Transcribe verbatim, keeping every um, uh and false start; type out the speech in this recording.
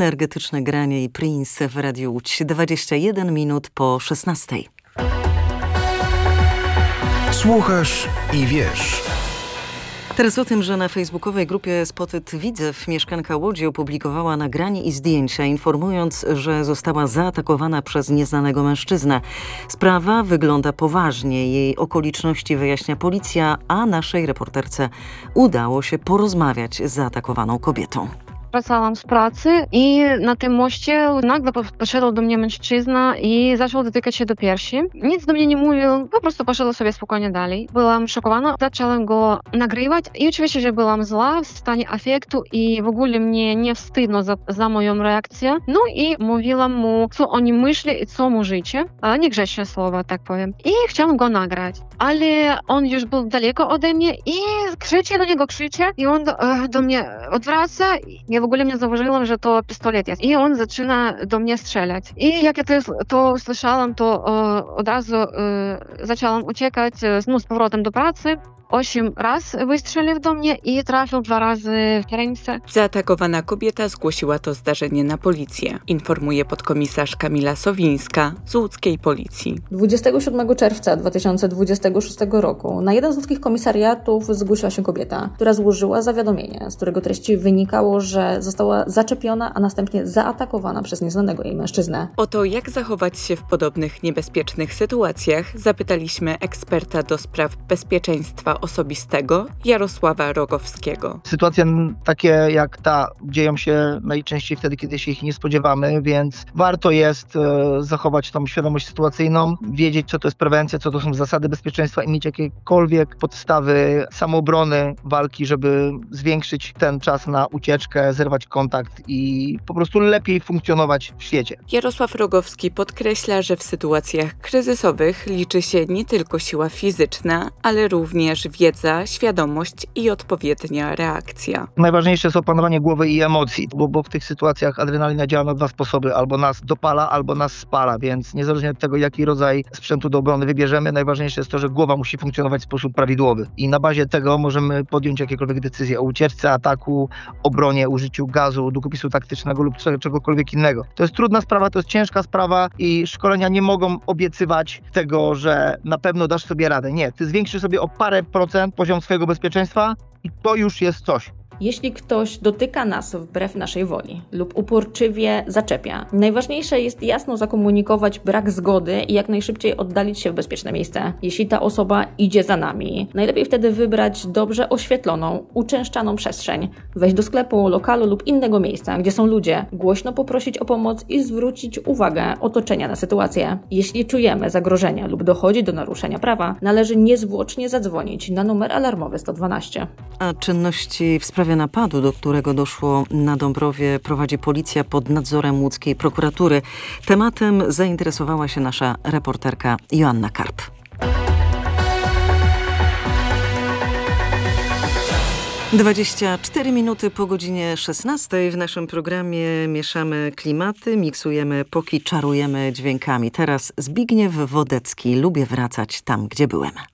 Energetyczne granie i Prince w Radiu Łódź. dwadzieścia jeden minut po szesnastej. Słuchasz i wiesz. Teraz o tym, że na facebookowej grupie Spotted Widzew mieszkanka Łodzi opublikowała nagranie i zdjęcia, informując, że została zaatakowana przez nieznanego mężczyznę. Sprawa wygląda poważnie. Jej okoliczności wyjaśnia policja, a naszej reporterce udało się porozmawiać z zaatakowaną kobietą. Wracałam z pracy i na tym moście nagle podszedł do mnie mężczyzna i zaczął dotykać się do piersi. Nic do mnie nie mówił, po prostu poszedł sobie spokojnie dalej. Byłam szokowana, zaczęłam go nagrywać i oczywiście, że byłam zła, w stanie afektu i w ogóle mnie nie wstydno za, za moją reakcję. No i mówiłam mu, co oni myśli i co mu życie. Niegrzeczne słowa, tak powiem. I chciałam go nagrać, ale on już był daleko ode mnie i krzyczy do niego, krzyczy i on do, do mnie odwraca. Ja w ogóle nie zauważyłam, że to pistolet jest. I on zaczyna do mnie strzelać. I jak ja to, to słyszałam, to e, od razu e, zaczęłam uciekać znów z powrotem do pracy. Osiem razy wystrzelił do mnie i trafił dwa razy w ręce. Zaatakowana kobieta zgłosiła to zdarzenie na policję, informuje podkomisarz Kamila Sowińska z łódzkiej policji. dwudziestego siódmego czerwca dwa tysiące dwudziestego szóstego roku na jeden z łódzkich komisariatów zgłosiła się kobieta, która złożyła zawiadomienie, z którego treści wynikało, że została zaczepiona, a następnie zaatakowana przez nieznanego jej mężczyznę. O to, jak zachować się w podobnych niebezpiecznych sytuacjach, zapytaliśmy eksperta do spraw bezpieczeństwa osobistego Jarosława Rogowskiego. Sytuacje takie jak ta dzieją się najczęściej wtedy, kiedy się ich nie spodziewamy, więc warto jest e, zachować tą świadomość sytuacyjną, wiedzieć, co to jest prewencja, co to są zasady bezpieczeństwa i mieć jakiekolwiek podstawy samoobrony, walki, żeby zwiększyć ten czas na ucieczkę, zerwać kontakt i po prostu lepiej funkcjonować w świecie. Jarosław Rogowski podkreśla, że w sytuacjach kryzysowych liczy się nie tylko siła fizyczna, ale również wiedza, świadomość i odpowiednia reakcja. Najważniejsze jest opanowanie głowy i emocji, bo, bo w tych sytuacjach adrenalina działa na dwa sposoby. Albo nas dopala, albo nas spala, więc niezależnie od tego, jaki rodzaj sprzętu do obrony wybierzemy, najważniejsze jest to, że głowa musi funkcjonować w sposób prawidłowy. I na bazie tego możemy podjąć jakiekolwiek decyzje o ucieczce, ataku, obronie, użyciu gazu, długopisu taktycznego lub czegokolwiek innego. To jest trudna sprawa, to jest ciężka sprawa i szkolenia nie mogą obiecywać tego, że na pewno dasz sobie radę. Nie, ty zwiększysz sobie o parę procent poziom swojego bezpieczeństwa i to już jest coś. Jeśli ktoś dotyka nas wbrew naszej woli lub uporczywie zaczepia, najważniejsze jest jasno zakomunikować brak zgody i jak najszybciej oddalić się w bezpieczne miejsce. Jeśli ta osoba idzie za nami, najlepiej wtedy wybrać dobrze oświetloną, uczęszczaną przestrzeń, wejść do sklepu, lokalu lub innego miejsca, gdzie są ludzie, głośno poprosić o pomoc i zwrócić uwagę otoczenia na sytuację. Jeśli czujemy zagrożenia lub dochodzi do naruszenia prawa, należy niezwłocznie zadzwonić na numer alarmowy sto dwanaście. A czynności w sprawie napadu, do którego doszło na Dąbrowie, prowadzi policja pod nadzorem łódzkiej prokuratury. Tematem zainteresowała się nasza reporterka Joanna Karp. dwadzieścia cztery minuty po godzinie szesnastej w naszym programie mieszamy klimaty, miksujemy epoki, czarujemy dźwiękami. Teraz Zbigniew Wodecki. Lubię wracać tam, gdzie byłem.